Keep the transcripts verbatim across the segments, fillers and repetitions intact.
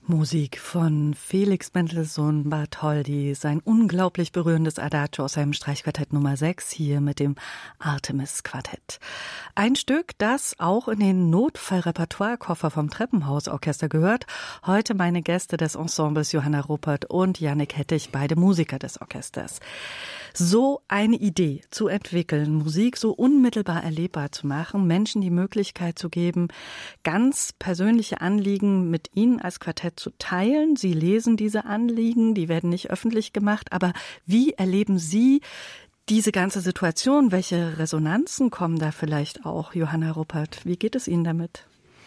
Musik von Felix Mendelssohn Bartholdy, sein unglaublich berührendes Adagio aus seinem Streichquartett Nummer sechs, hier mit dem Artemis-Quartett. Ein Stück, das auch in den Notfallrepertoirekoffer vom Treppenhausorchester gehört. Heute meine Gäste des Ensembles Johanna Ruppert und Jannik Hettich, beide Musiker des Orchesters. So eine Idee zu entwickeln, Musik so unmittelbar erlebbar zu machen, Menschen die Möglichkeit zu geben, ganz persönliche Anliegen mit ihnen als Quartett zu teilen. Sie lesen diese Anliegen, die werden nicht öffentlich gemacht, aber wie erleben Sie diese ganze Situation? Welche Resonanzen kommen da vielleicht auch, Johanna Ruppert? Wie geht es Ihnen damit?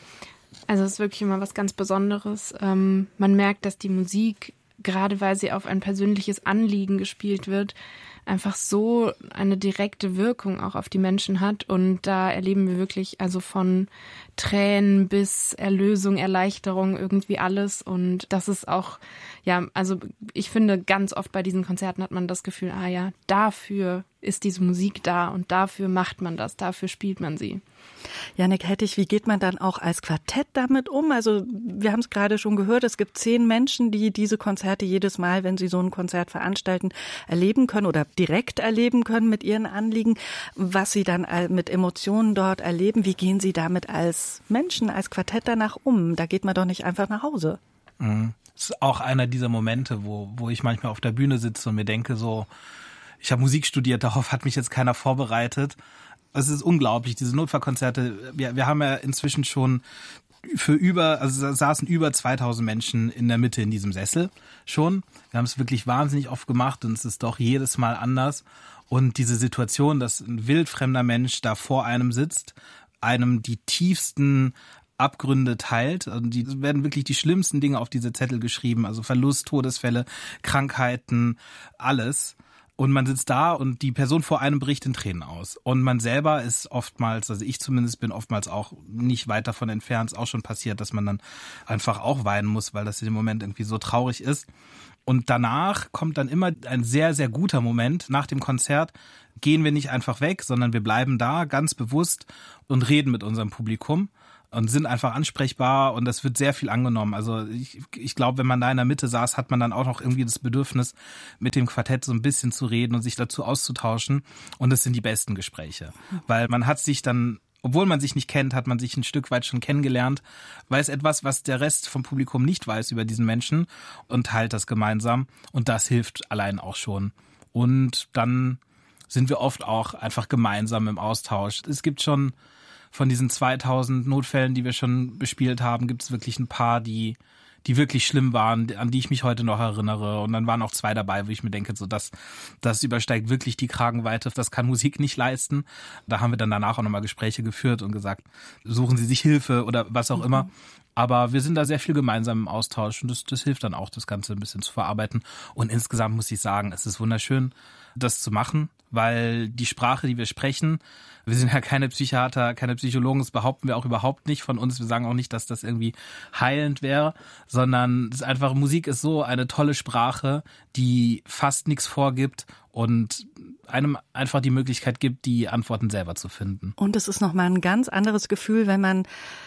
Also es ist wirklich immer was ganz Besonderes. Ähm, man merkt, dass die Musik, gerade weil sie auf ein persönliches Anliegen gespielt wird, einfach so eine direkte Wirkung auch auf die Menschen hat. Und da erleben wir wirklich also von Tränen bis Erlösung, Erleichterung, irgendwie alles. Und das ist auch, ja, also ich finde, ganz oft bei diesen Konzerten hat man das Gefühl, ah ja, dafür ist diese Musik da und dafür macht man das, dafür spielt man sie. Jannik Hettich, wie geht man dann auch als Quartett damit um? Also wir haben es gerade schon gehört, es gibt zehn Menschen, die diese Konzerte jedes Mal, wenn sie so ein Konzert veranstalten, erleben können oder direkt erleben können mit ihren Anliegen. Was sie dann mit Emotionen dort erleben, wie gehen sie damit als Menschen, als Quartett danach um? Da geht man doch nicht einfach nach Hause. Mhm. Das ist auch einer dieser Momente, wo, wo ich manchmal auf der Bühne sitze und mir denke so, ich habe Musik studiert, darauf hat mich jetzt keiner vorbereitet. Es ist unglaublich, diese Notfallkonzerte. Wir, wir haben ja inzwischen schon für über, also saßen über zweitausend Menschen in der Mitte in diesem Sessel schon. Wir haben es wirklich wahnsinnig oft gemacht und es ist doch jedes Mal anders. Und diese Situation, dass ein wildfremder Mensch da vor einem sitzt, einem die tiefsten Abgründe teilt. Also die werden wirklich die schlimmsten Dinge auf diese Zettel geschrieben. Also Verlust, Todesfälle, Krankheiten, alles. Und man sitzt da und die Person vor einem bricht in Tränen aus. Und man selber ist oftmals, also ich zumindest bin oftmals auch nicht weit davon entfernt, ist auch schon passiert, dass man dann einfach auch weinen muss, weil das in dem Moment irgendwie so traurig ist. Und danach kommt dann immer ein sehr, sehr guter Moment. Nach dem Konzert gehen wir nicht einfach weg, sondern wir bleiben da ganz bewusst und reden mit unserem Publikum und sind einfach ansprechbar und das wird sehr viel angenommen. Also ich, ich glaube, wenn man da in der Mitte saß, hat man dann auch noch irgendwie das Bedürfnis, mit dem Quartett so ein bisschen zu reden und sich dazu auszutauschen. Und das sind die besten Gespräche, weil man hat sich dann, obwohl man sich nicht kennt, hat man sich ein Stück weit schon kennengelernt, weiß etwas, was der Rest vom Publikum nicht weiß über diesen Menschen und teilt das gemeinsam. Und das hilft allein auch schon. Und dann sind wir oft auch einfach gemeinsam im Austausch. Es gibt schon von diesen zweitausend Notfällen, die wir schon bespielt haben, gibt es wirklich ein paar, die die wirklich schlimm waren, an die ich mich heute noch erinnere. Und dann waren auch zwei dabei, wo ich mir denke, so das, das übersteigt wirklich die Kragenweite. Das kann Musik nicht leisten. Da haben wir dann danach auch nochmal Gespräche geführt und gesagt, suchen Sie sich Hilfe oder was auch mhm. immer. Aber wir sind da sehr viel gemeinsam im Austausch und das, das hilft dann auch, das Ganze ein bisschen zu verarbeiten. Und insgesamt muss ich sagen, es ist wunderschön, das zu machen, weil die Sprache, die wir sprechen, wir sind ja keine Psychiater, keine Psychologen, das behaupten wir auch überhaupt nicht von uns. Wir sagen auch nicht, dass das irgendwie heilend wäre, sondern es ist einfach, Musik ist so eine tolle Sprache, die fast nichts vorgibt und einem einfach die Möglichkeit gibt, die Antworten selber zu finden. Und es ist nochmal ein ganz anderes Gefühl, wenn man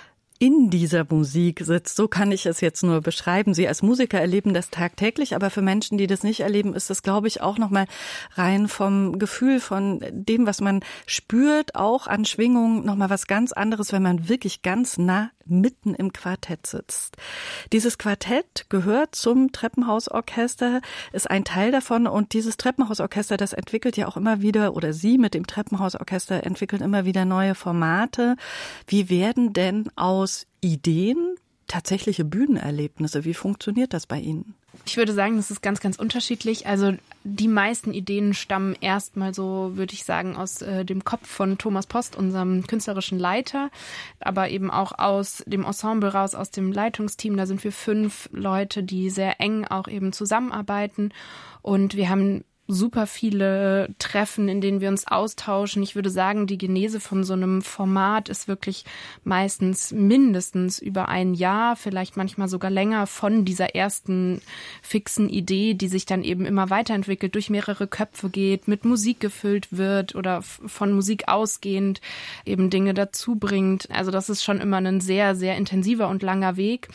in dieser Musik sitzt. So kann ich es jetzt nur beschreiben. Sie als Musiker erleben das tagtäglich, aber für Menschen, die das nicht erleben, ist das, glaube ich, auch nochmal rein vom Gefühl, von dem, was man spürt, auch an Schwingungen, nochmal was ganz anderes, wenn man wirklich ganz nah mitten im Quartett sitzt. Dieses Quartett gehört zum Treppenhausorchester, ist ein Teil davon und dieses Treppenhausorchester, das entwickelt ja auch immer wieder, oder Sie mit dem Treppenhausorchester entwickeln immer wieder neue Formate. Wie werden denn aus Ideen tatsächliche Bühnenerlebnisse? Wie funktioniert das bei Ihnen? Ich würde sagen, das ist ganz, ganz unterschiedlich. Also die meisten Ideen stammen erstmal so, würde ich sagen, aus äh, dem Kopf von Thomas Post, unserem künstlerischen Leiter, aber eben auch aus dem Ensemble raus, aus dem Leitungsteam. Da sind wir fünf Leute, die sehr eng auch eben zusammenarbeiten und wir haben super viele Treffen, in denen wir uns austauschen. Ich würde sagen, die Genese von so einem Format ist wirklich meistens mindestens über ein Jahr, vielleicht manchmal sogar länger von dieser ersten fixen Idee, die sich dann eben immer weiterentwickelt, durch mehrere Köpfe geht, mit Musik gefüllt wird oder von Musik ausgehend eben Dinge dazu bringt. Also das ist schon immer ein sehr, sehr intensiver und langer Weg.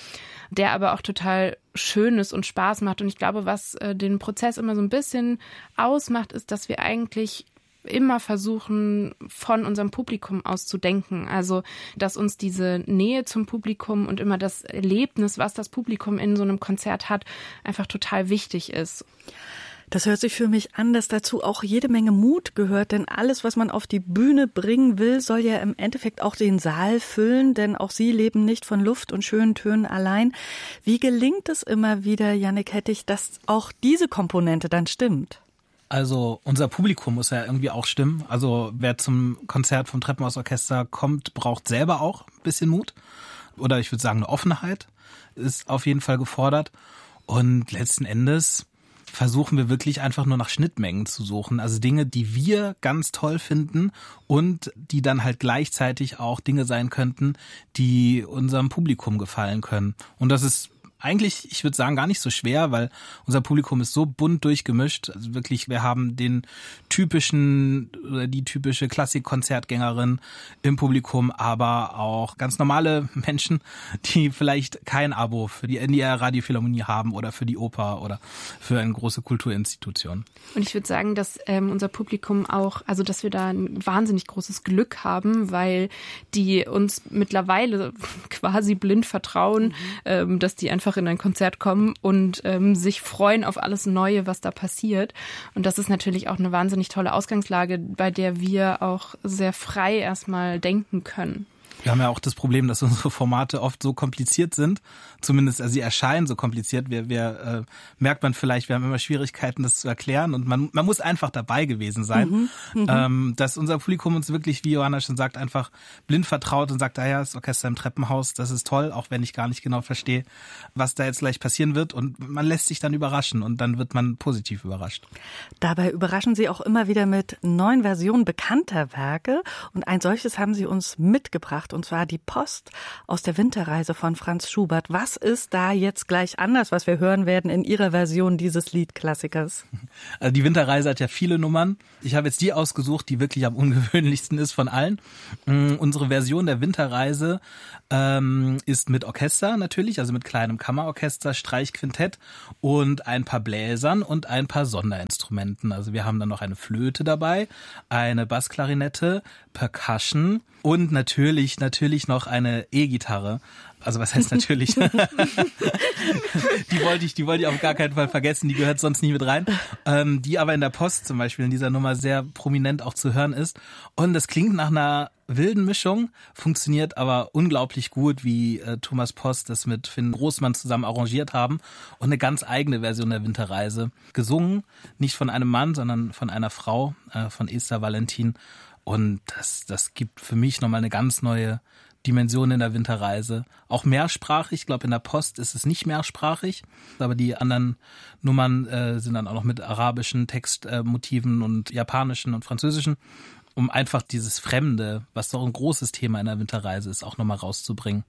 der aber auch total schön ist und Spaß macht. Und ich glaube, was äh, den Prozess immer so ein bisschen ausmacht, ist, dass wir eigentlich immer versuchen, von unserem Publikum aus zu denken. Also, dass uns diese Nähe zum Publikum und immer das Erlebnis, was das Publikum in so einem Konzert hat, einfach total wichtig ist. Das hört sich für mich an, dass dazu auch jede Menge Mut gehört, denn alles, was man auf die Bühne bringen will, soll ja im Endeffekt auch den Saal füllen, denn auch Sie leben nicht von Luft und schönen Tönen allein. Wie gelingt es immer wieder, Jannik Hettich, dass auch diese Komponente dann stimmt? Also unser Publikum muss ja irgendwie auch stimmen. Also wer zum Konzert vom Treppenhausorchester kommt, braucht selber auch ein bisschen Mut. Oder ich würde sagen, eine Offenheit ist auf jeden Fall gefordert. Und letzten Endes versuchen wir wirklich einfach nur nach Schnittmengen zu suchen. Also Dinge, die wir ganz toll finden und die dann halt gleichzeitig auch Dinge sein könnten, die unserem Publikum gefallen können. Und das ist eigentlich, ich würde sagen, gar nicht so schwer, weil unser Publikum ist so bunt durchgemischt. Also wirklich, wir haben den typischen oder die typische Klassik-Konzertgängerin im Publikum, aber auch ganz normale Menschen, die vielleicht kein Abo für die N D R Radiophilharmonie haben oder für die Oper oder für eine große Kulturinstitution. Und ich würde sagen, dass ähm, unser Publikum auch, also dass wir da ein wahnsinnig großes Glück haben, weil die uns mittlerweile quasi blind vertrauen, mhm. ähm, dass die einfach in ein Konzert kommen und ähm, sich freuen auf alles Neue, was da passiert. Und das ist natürlich auch eine wahnsinnig tolle Ausgangslage, bei der wir auch sehr frei erstmal denken können. Wir haben ja auch das Problem, dass unsere Formate oft so kompliziert sind. Zumindest, also sie erscheinen so kompliziert. Wir, wir äh, merkt man vielleicht, wir haben immer Schwierigkeiten, das zu erklären. Und man, man muss einfach dabei gewesen sein. Mhm, ähm, dass unser Publikum uns wirklich, wie Johanna schon sagt, einfach blind vertraut und sagt, ah ja, das Orchester im Treppenhaus, das ist toll, auch wenn ich gar nicht genau verstehe, was da jetzt gleich passieren wird. Und man lässt sich dann überraschen und dann wird man positiv überrascht. Dabei überraschen Sie auch immer wieder mit neuen Versionen bekannter Werke. Und ein solches haben Sie uns mitgebracht. Und zwar die Post aus der Winterreise von Franz Schubert. Was ist da jetzt gleich anders, was wir hören werden in Ihrer Version dieses Liedklassikers? Also die Winterreise hat ja viele Nummern. Ich habe jetzt die ausgesucht, die wirklich am ungewöhnlichsten ist von allen. Unsere Version der Winterreise ähm, ist mit Orchester natürlich, also mit kleinem Kammerorchester, Streichquintett und ein paar Bläsern und ein paar Sonderinstrumenten. Also wir haben dann noch eine Flöte dabei, eine Bassklarinette, Percussion und natürlich, natürlich noch eine E-Gitarre. Also was heißt natürlich? die wollte ich, die wollte ich auf gar keinen Fall vergessen, die gehört sonst nie mit rein. Ähm, die aber in der Post zum Beispiel in dieser Nummer sehr prominent auch zu hören ist. Und das klingt nach einer wilden Mischung, funktioniert aber unglaublich gut, wie äh, Thomas Post das mit Finn Großmann zusammen arrangiert haben und eine ganz eigene Version der Winterreise gesungen, nicht von einem Mann, sondern von einer Frau, äh, von Esther Valentin. Und das, das gibt für mich nochmal eine ganz neue Dimension in der Winterreise. Auch mehrsprachig, ich glaube in der Post ist es nicht mehrsprachig, aber die anderen Nummern äh, sind dann auch noch mit arabischen Textmotiven äh, und japanischen und französischen, um einfach dieses Fremde, was doch ein großes Thema in der Winterreise ist, auch nochmal rauszubringen.